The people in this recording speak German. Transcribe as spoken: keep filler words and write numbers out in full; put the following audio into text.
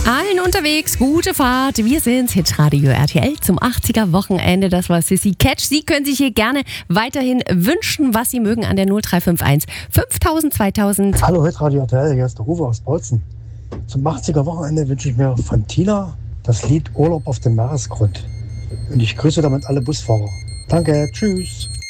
Allen unterwegs, gute Fahrt. Wir sind Hitradio R T L zum achtziger Wochenende. Das war Sissy Catch. Sie können sich hier gerne weiterhin wünschen, was Sie mögen an der null drei fünf eins fünftausend zweitausend. Hallo Hitradio R T L, hier ist der Rufer aus Bautzen. Zum achtziger Wochenende wünsche ich mir von Tina das Lied Urlaub auf dem Meeresgrund. Und ich grüße damit alle Busfahrer. Danke, tschüss.